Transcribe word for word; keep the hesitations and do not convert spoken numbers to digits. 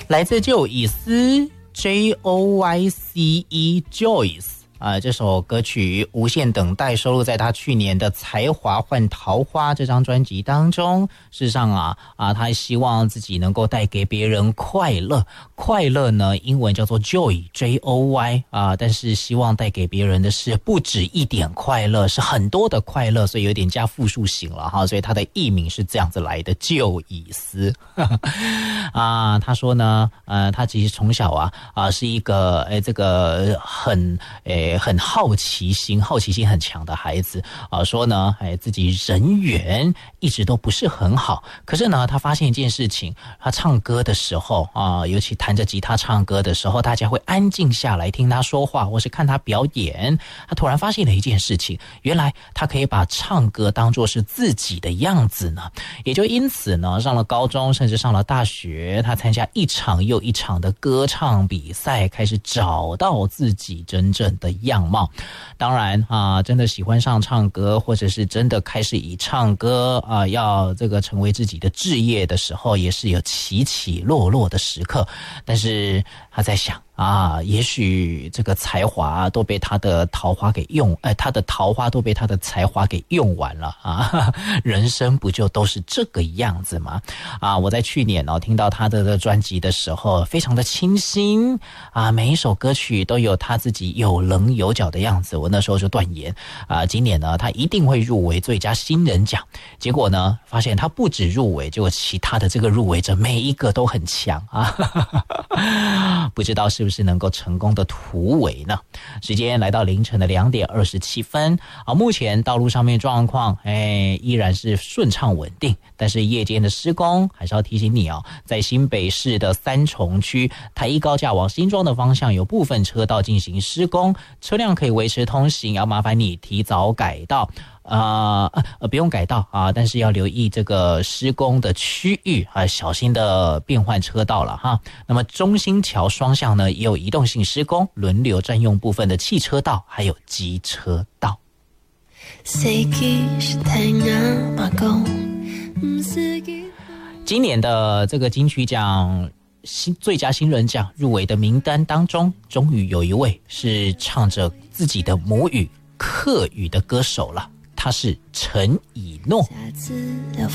来自就以斯 J O Y C E Joyce。啊，这首歌曲《无限等待》收录在他去年的《才华换桃花》这张专辑当中。事实上啊啊，他希望自己能够带给别人快乐，快乐呢，英文叫做 Joy J O Y 啊，但是希望带给别人的是不止一点快乐，是很多的快乐，所以有点加复数型了哈，所以他的艺名是这样子来的，就以斯啊，他说呢，呃，他其实从小啊啊是一个诶这个很诶。很好奇心好奇心很强的孩子啊，说呢哎自己人缘一直都不是很好，可是呢他发现一件事情，他唱歌的时候啊，尤其弹着吉他唱歌的时候，大家会安静下来听他说话或是看他表演。他突然发现了一件事情，原来他可以把唱歌当作是自己的样子呢。也就因此呢，上了高中甚至上了大学，他参加一场又一场的歌唱比赛，开始找到自己真正的样貌。当然啊，真的喜欢上唱歌，或者是真的开始以唱歌啊要这个成为自己的志业的时候，也是有起起落落的时刻。但是他在想啊，也许这个才华都被他的桃花给用，哎，他的桃花都被他的才华给用完了啊！人生不就都是这个样子吗？啊，我在去年哦听到他的, 的专辑的时候，非常的清新啊，每一首歌曲都有他自己有棱有角的样子。我那时候就断言啊，今年呢他一定会入围最佳新人奖。结果呢，发现他不止入围，结果其他的这个入围者每一个都很强啊！不知道是不是能够成功的突围呢？时间来到凌晨的两点二十七分啊，目前道路上面状况哎依然是顺畅稳定，但是夜间的施工还是要提醒你哦，在新北市的三重区台一高架往新庄的方向有部分车道进行施工，车辆可以维持通行，要麻烦你提早改道。呃呃，不用改道啊，但是要留意这个施工的区域啊，小心的变换车道了哈。那么中兴桥双向呢，也有移动性施工，轮流占用部分的汽车道，还有机车道。今年的这个金曲奖新最佳新人奖入围的名单当中，终于有一位是唱着自己的母语客语的歌手了。他是陈以诺。下次聊